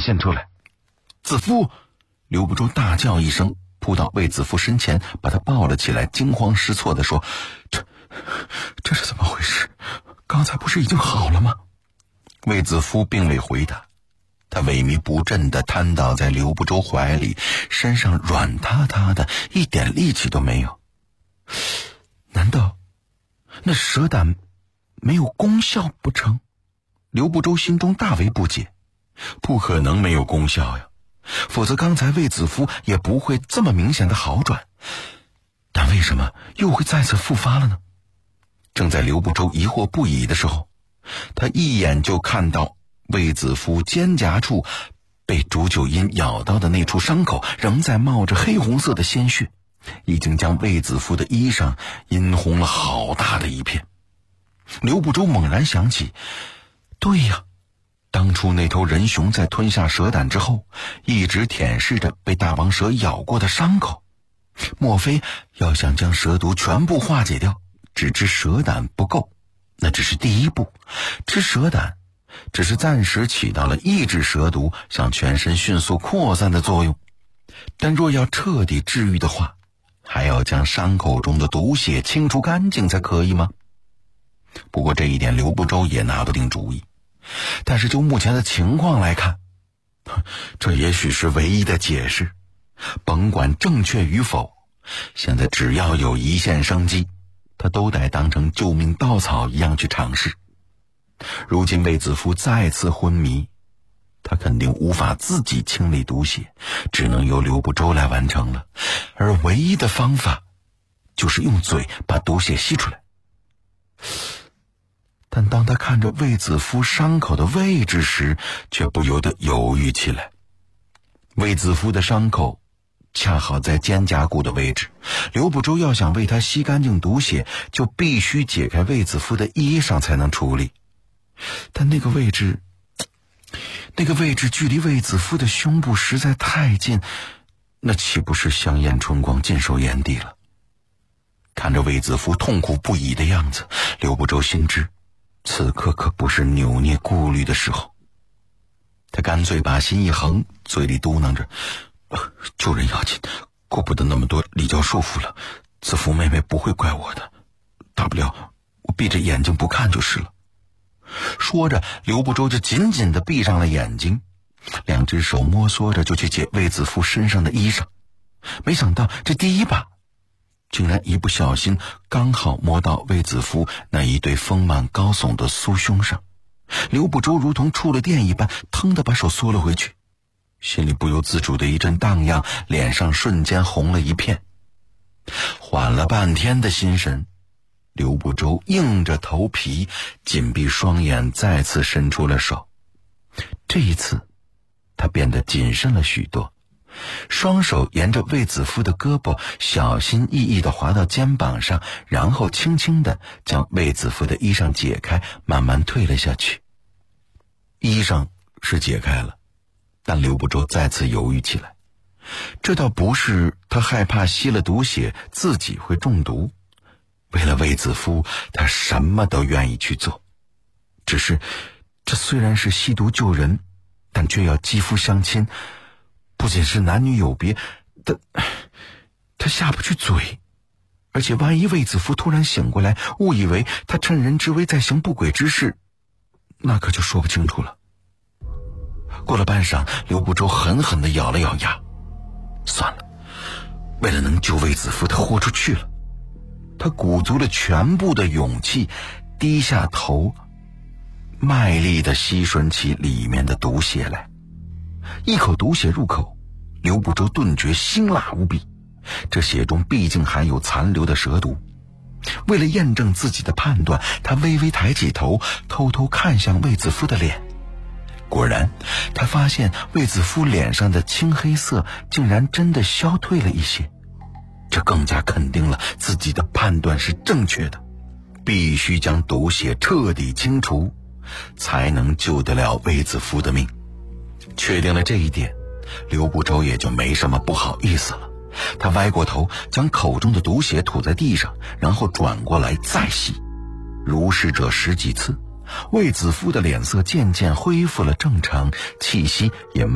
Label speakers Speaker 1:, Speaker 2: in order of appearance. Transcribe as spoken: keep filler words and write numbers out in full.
Speaker 1: 现出来。子夫！刘不周大叫一声，扑到卫子夫身前，把他抱了起来，惊慌失措地说：这这是怎么回事？刚才不是已经好了吗？卫子夫并未回答，他萎靡不振地瘫倒在刘不周怀里，身上软塌塌的，一点力气都没有。难道那蛇胆没有功效不成？刘不周心中大为不解，不可能没有功效呀，否则刚才卫子夫也不会这么明显的好转，但为什么又会再次复发了呢？正在刘不周疑惑不已的时候，他一眼就看到卫子夫肩胛处被煮酒阴咬到的那处伤口仍在冒着黑红色的鲜血，已经将卫子夫的衣裳殷红了好大的一片。刘不周猛然想起，对呀，当初那头人熊在吞下蛇胆之后，一直舔舐着被大王蛇咬过的伤口，莫非要想将蛇毒全部化解掉，只吃蛇胆不够，那只是第一步。吃蛇胆只是暂时起到了抑制蛇毒向全身迅速扩散的作用，但若要彻底治愈的话，还要将伤口中的毒血清除干净才可以吗？不过这一点刘不周也拿不定主意，但是就目前的情况来看，这也许是唯一的解释。甭管正确与否，现在只要有一线生机，他都得当成救命稻草一样去尝试。如今卫子夫再次昏迷，他肯定无法自己清理毒血，只能由刘不周来完成了，而唯一的方法就是用嘴把毒血吸出来。但当他看着卫子夫伤口的位置时，却不由得犹豫起来。卫子夫的伤口恰好在肩胛骨的位置，刘不周要想为他吸干净毒血，就必须解开卫子夫的衣裳才能处理。但那个位置那个位置距离卫子夫的胸部实在太近，那岂不是香艳春光尽收眼底了？看着卫子夫痛苦不已的样子，刘不周心知此刻可不是扭捏顾虑的时候。他干脆把心一横，嘴里嘟囔着：呃、救人要紧，顾不得那么多礼教束缚了，子夫妹妹不会怪我的，大不了我闭着眼睛不看就是了。说着，刘不周就紧紧地闭上了眼睛，两只手摸索着就去解卫子夫身上的衣裳。没想到这第一把竟然一不小心刚好摸到卫子夫那一对丰满高耸的酥胸上，刘不周如同触了电一般，腾地把手缩了回去，心里不由自主的一阵荡漾，脸上瞬间红了一片。缓了半天的心神，刘不周硬着头皮紧闭双眼，再次伸出了手。这一次他变得谨慎了许多，双手沿着卫子夫的胳膊小心翼翼地滑到肩膀上，然后轻轻地将卫子夫的衣裳解开，慢慢退了下去。衣裳是解开了，但刘不周再次犹豫起来。这倒不是他害怕吸了毒血自己会中毒，为了卫子夫他什么都愿意去做，只是这虽然是吸毒救人，但却要肌肤相亲，不仅是男女有别，他他下不去嘴，而且万一卫子夫突然醒过来，误以为他趁人之危在行不轨之事，那可就说不清楚了。过了半晌，刘不周狠狠地咬了咬牙，算了，为了能救卫子夫，他豁出去了。他鼓足了全部的勇气，低下头，卖力地吸吮起里面的毒血来。一口毒血入口，刘不周顿觉辛辣无比，这血中毕竟含有残留的蛇毒。为了验证自己的判断，他微微抬起头，偷偷看向卫子夫的脸。果然，他发现卫子夫脸上的青黑色竟然真的消退了一些，这更加肯定了自己的判断是正确的。必须将毒血彻底清除，才能救得了卫子夫的命。确定了这一点，刘不周也就没什么不好意思了。他歪过头，将口中的毒血吐在地上，然后转过来再吸，如是者十几次，卫子夫的脸色渐渐恢复了正常，气息也